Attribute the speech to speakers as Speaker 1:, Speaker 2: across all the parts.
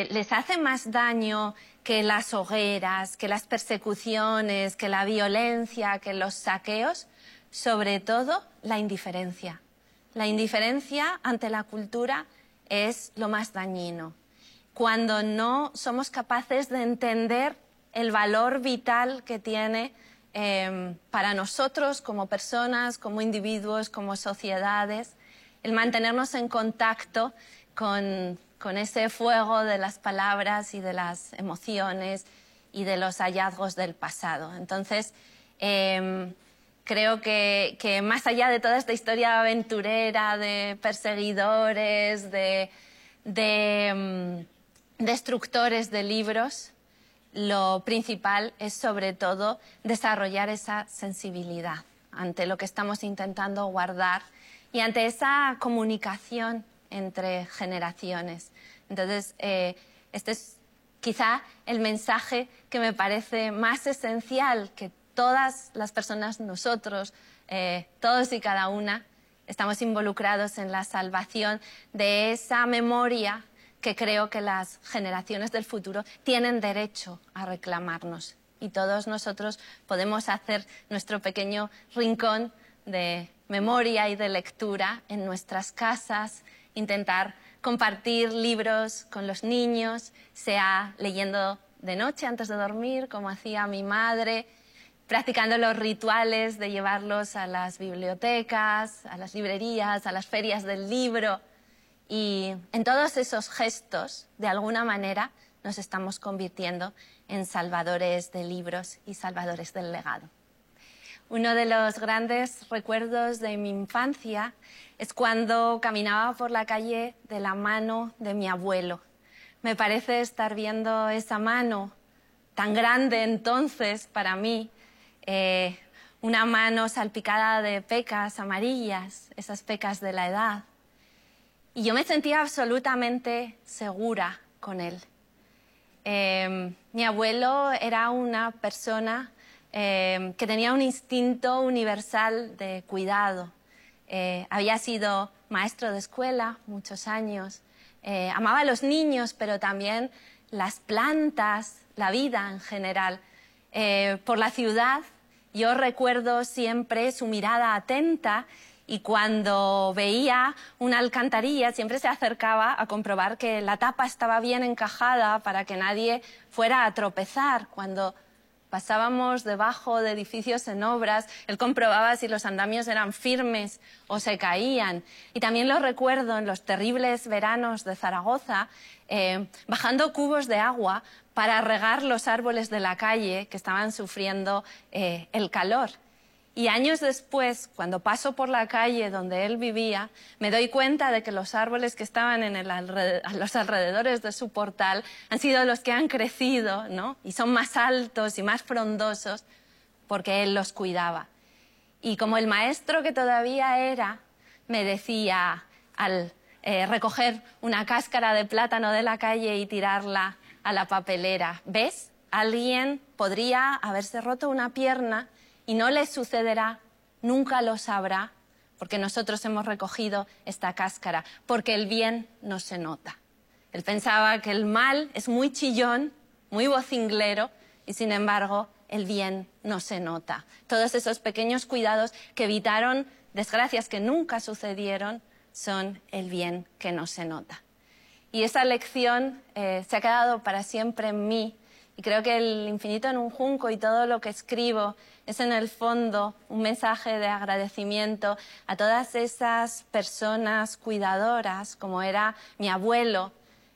Speaker 1: les hace más daño que las hogueras, que las persecuciones, que la violencia, que los saqueos, sobre todo la indiferencia. La indiferencia ante la cultura es lo más dañino. Cuando no somos capaces de entender el valor vital que tiene para nosotros como personas, como individuos, como sociedades, el mantenernos en contacto con ese fuego de las palabras y de las emociones y de los hallazgos del pasado. Entonces, creo que más allá de toda esta historia aventurera de perseguidores, de destructores de libros, lo principal es sobre todo desarrollar esa sensibilidad ante lo que estamos intentando guardar y ante esa comunicación entre generaciones. Entonces, este es quizá el mensaje que me parece más esencial, que todas las personas, nosotros, todos y cada una, estamos involucrados en la salvación de esa memoria que creo que las generaciones del futuro tienen derecho a reclamarnos. Y todos nosotros podemos hacer nuestro pequeño rincón de memoria y de lectura en nuestras casas, intentar compartir libros con los niños, sea leyendo de noche antes de dormir, como hacía mi madre, practicando los rituales de llevarlos a las bibliotecas, a las librerías, a las ferias del libro. Y en todos esos gestos, de alguna manera, nos estamos convirtiendo en salvadores de libros y salvadores del legado. Uno de los grandes recuerdos de mi infancia es cuando caminaba por la calle de la mano de mi abuelo. Me parece estar viendo esa mano tan grande entonces para mí, una mano salpicada de pecas amarillas, esas pecas de la edad. Y yo me sentía absolutamente segura con él. Mi abuelo era una persona que tenía un instinto universal de cuidado. Había sido maestro de escuela muchos años. Amaba a los niños, pero también las plantas, la vida en general. Por la ciudad yo recuerdo siempre su mirada atenta y cuando veía una alcantarilla siempre se acercaba a comprobar que la tapa estaba bien encajada para que nadie fuera a tropezar. Cuando pasábamos debajo de edificios en obras, él comprobaba si los andamios eran firmes o se caían. Y también lo recuerdo en los terribles veranos de Zaragoza, bajando cubos de agua para regar los árboles de la calle que estaban sufriendo el calor. Y años después, cuando paso por la calle donde él vivía, me doy cuenta de que los árboles que estaban a los alrededores de su portal han sido los que han crecido, ¿no? Y son más altos y más frondosos porque él los cuidaba. Y como el maestro que todavía era, me decía al recoger una cáscara de plátano de la calle y tirarla a la papelera, ¿ves? Alguien podría haberse roto una pierna y no le sucederá, nunca lo sabrá, porque nosotros hemos recogido esta cáscara, porque el bien no se nota. Él pensaba que el mal es muy chillón, muy vocinglero, y sin embargo el bien no se nota. Todos esos pequeños cuidados que evitaron desgracias que nunca sucedieron son el bien que no se nota. Y esa lección se ha quedado para siempre en mí. Y creo que El infinito en un junco y todo lo que escribo es en el fondo un mensaje de agradecimiento a todas esas personas cuidadoras, como era mi abuelo,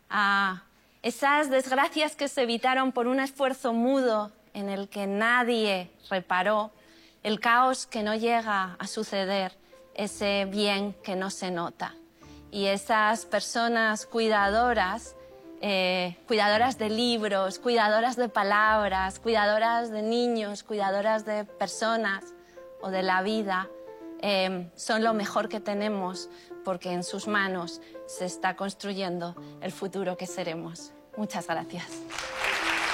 Speaker 1: a esas desgracias que se evitaron por un esfuerzo mudo en el que nadie reparó, el caos que no llega a suceder, ese bien que no se nota. Y esas personas cuidadoras, cuidadoras de libros, cuidadoras de palabras, cuidadoras de niños, cuidadoras de personas o de la vida, son lo mejor que tenemos porque en sus manos se está construyendo el futuro que seremos. Muchas gracias.